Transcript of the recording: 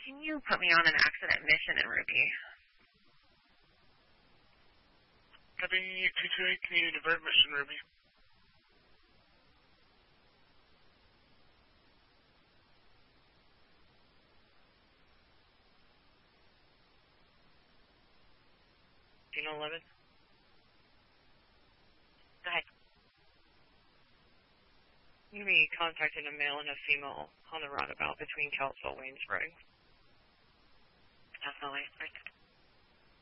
Can you put me on an accident mission in Ruby? Copy 228, can you divert mission, Ruby? Dino 11? Go ahead. You be contacting a male and a female on the roundabout between Kelsville and Waynesburg. Definitely.